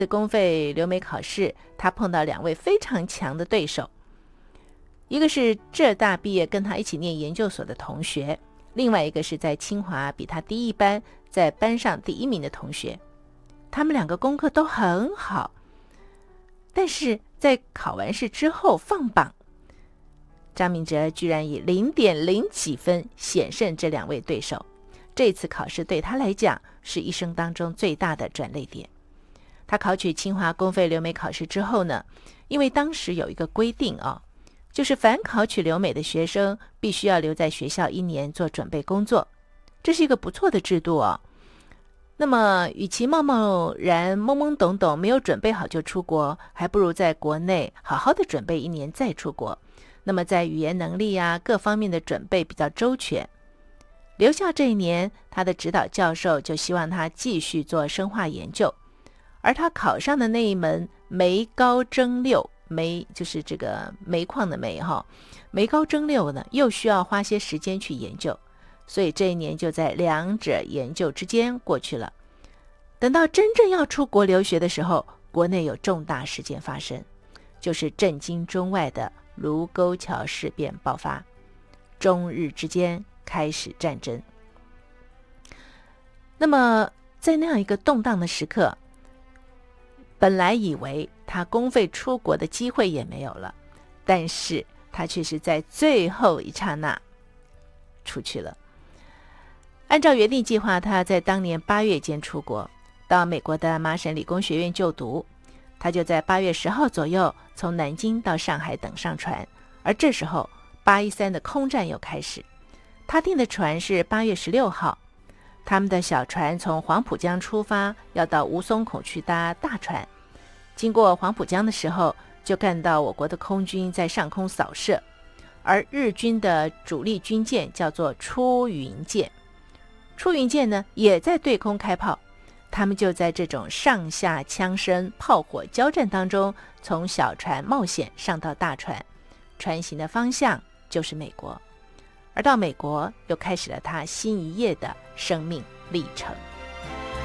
公费留美考试，他碰到2位非常强的对手，一个是浙大毕业跟他一起念研究所的同学，另外一个是在清华比他低一班，在班上第1名的同学。他们2个功课都很好，但是在考完试之后放榜，张明哲居然以0.0几分险胜这2位对手。这次考试对他来讲是一生当中最大的转捩点。他考取清华公费留美考试之后呢，因为当时有一个规定就是凡考取留美的学生必须要留在学校1年做准备工作，这是一个不错的制度那么与其贸贸然懵懵懂懂没有准备好就出国，还不如在国内好好的准备1年再出国。那么在语言能力各方面的准备比较周全。留校这1年，他的指导教授就希望他继续做生化研究，而他考上的那一门煤高蒸馏，煤就是这个煤矿的煤煤高蒸馏呢，又需要花些时间去研究，所以这1年就在2者研究之间过去了。等到真正要出国留学的时候，国内有重大事件发生，就是震惊中外的卢沟桥事变爆发，中日之间开始战争。那么在那样一个动荡的时刻，本来以为他公费出国的机会也没有了，但是他却是在最后一刹那出去了。按照原定计划，他在当年8月间出国，到美国的麻省理工学院就读。他就在8月10号左右从南京到上海等上船，而这时候813的空战又开始。他订的船是8月16号，他们的小船从黄浦江出发，要到吴淞口去搭大船。经过黄浦江的时候，就看到我国的空军在上空扫射，而日军的主力军舰叫做出云舰。出云舰呢也在对空开炮，他们就在这种上下枪声炮火交战当中，从小船冒险上到大船，船行的方向就是美国。而到美国又开始了他新一页的生命历程。